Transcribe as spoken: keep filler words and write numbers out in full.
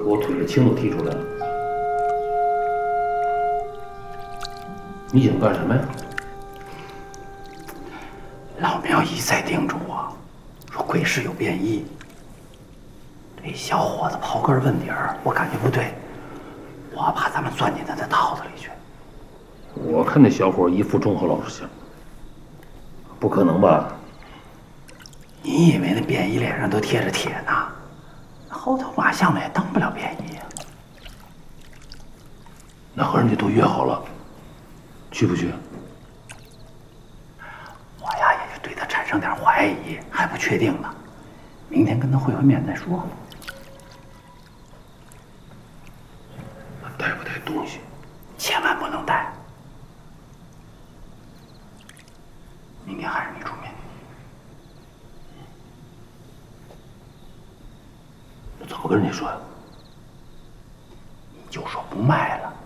我腿的青都踢出来了。你想干什么呀？ 老苗一再叮嘱我，说贵市有变异。这小伙子刨根问底儿，我感觉不对，我怕咱们钻进他的套子里去。 我看那小伙一副忠厚老实相，不可能吧？ 你以为那便衣脸上都贴着铁呢？后头马巷子也当不了便衣呀。 那和人家都约好了，去不去？ 我呀，也就对他产生点怀疑，还不确定呢。明天跟他会会面再说。 带不带东西？ 千万不能带。明天还是你出面。 怎么跟人家说呀？ 你就说不卖了，